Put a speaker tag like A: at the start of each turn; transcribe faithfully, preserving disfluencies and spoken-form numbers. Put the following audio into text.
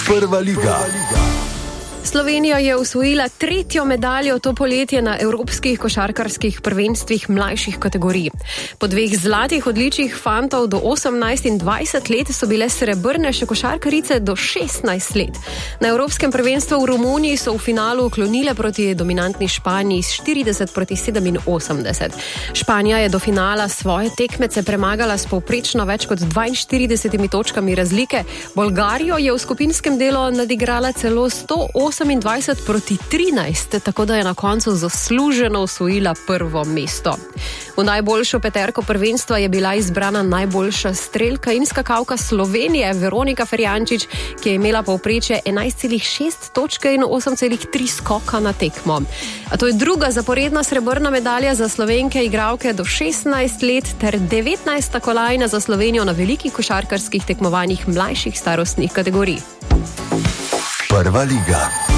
A: Prva liga.
B: Slovenija je osvojila tretjo medaljo to poletje na evropskih košarkarskih prvenstvih mlajših kategorij. Po dveh zlatih odličjih fantov do osemnajst in dvajset let so bile srebrne še košarkarice do šestnajst let. Na evropskem prvenstvu v Romuniji so v finalu klonile proti dominantni Španiji s štirideset proti sedeminosemdeset. Španija je do finala svoje tekmece premagala s povprečno več kot dvainštiridesetimi točkami razlike. Bolgarijo je v skupinskem delu nadigrala celo sto osemindvajset proti trinajst, tako da je na koncu zasluženo osvojila prvo mesto. V najboljšo peterko prvenstva je bila izbrana najboljša strelka in skakalka Slovenije Veronika Ferjančič, ki je imela povprečje enajst celih šest točke in osem celih tri skoka na tekmo. A to je druga zaporedna srebrna medalja za Slovenke igralke do šestnajst let ter devetnajsta kolajna za Slovenijo na velikih košarkarskih tekmovanjih mlajših starostnih kategorij.
A: Prva liga.